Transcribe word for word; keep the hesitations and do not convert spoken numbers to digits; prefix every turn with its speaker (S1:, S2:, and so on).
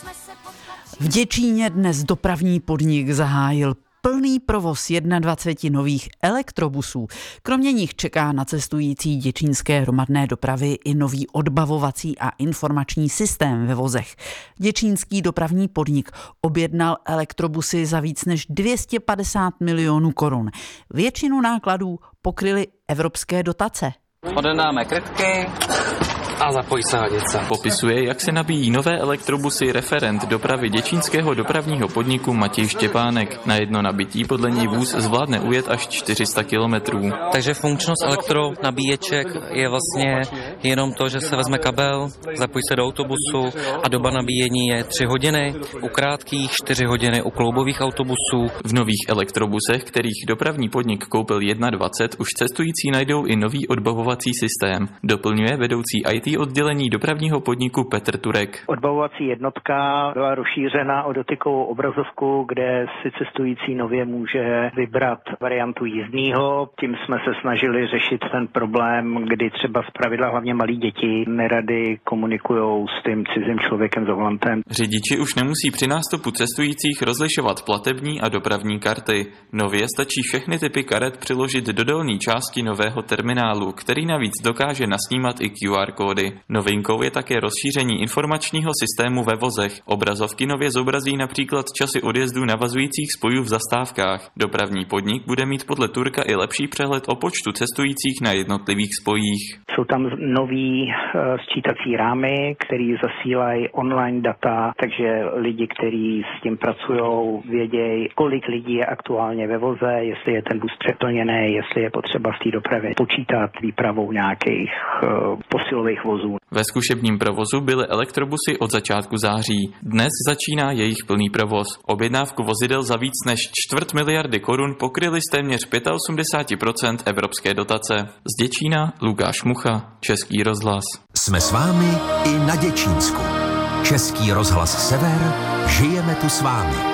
S1: V Děčíně dnes dopravní podnik zahájil plný provoz dvaceti jedna nových elektrobusů. Kromě nich čeká na cestující děčínské hromadné dopravy i nový odbavovací a informační systém ve vozech. Děčínský dopravní podnik objednal elektrobusy za víc než dvě stě padesát milionů korun. Většinu nákladů pokryly evropské dotace.
S2: Oddáme krytky a zapojí sádice.
S3: Popisuje, jak se nabíjí nové elektrobusy referent dopravy děčínského dopravního podniku Matěj Štěpánek. Na jedno nabití podle něj vůz zvládne ujet až čtyři sta kilometrů.
S2: Takže funkčnost elektronabíječek je vlastně jenom to, že se vezme kabel, zapojí se do autobusu a doba nabíjení je tři hodiny, u krátkých čtyři hodiny u kloubových autobusů.
S3: V nových elektrobusech, kterých dopravní podnik koupil dvacet jedna, už cestující najdou i nový odbavovací systém. Doplňuje vedoucí í té oddělení dopravního podniku Petr Turek.
S4: Odbavovací jednotka byla rozšířena o dotykovou obrazovku, kde si cestující nově může vybrat variantu jízdního. Tím jsme se snažili řešit ten problém, kdy třeba zpravidla hlavně malí děti nerady komunikují s tím cizím člověkem za volantem.
S3: Řidiči už nemusí při nástupu cestujících rozlišovat platební a dopravní karty. Nově stačí všechny typy karet přiložit do dolní části nového terminálu, který navíc dokáže nasnímat i Q R kódy. Novinkou je také rozšíření informačního systému ve vozech. Obrazovky nově zobrazí například časy odjezdů navazujících spojů v zastávkách. Dopravní podnik bude mít podle Turka i lepší přehled o počtu cestujících na jednotlivých spojích.
S4: Jsou tam nový sčítací rámy, které zasílají online data, takže lidi, kteří s tím pracují, vědějí, kolik lidí je aktuálně ve voze, jestli je ten bus přeplněný, jestli je potřeba v té dopravě počítat výpravou nějakých uh, posilových vozů.
S3: Ve zkušebním provozu byly elektrobusy od začátku září. Dnes začíná jejich plný provoz. Objednávku vozidel za víc než čtvrt miliardy korun pokryly z téměř osmdesát pět procent evropské dotace. Z Děčína Lukáš Mucha, Český rozhlas.
S5: Jsme s vámi i na Děčínsku. Český rozhlas Sever, žijeme tu s vámi.